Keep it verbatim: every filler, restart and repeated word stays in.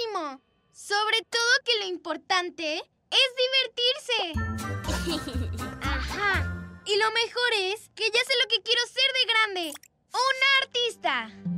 ánimo. Sobre todo que lo importante es divertirse. Ajá. Y lo mejor es que ya sé lo que quiero ser de grande. ¡Una artista!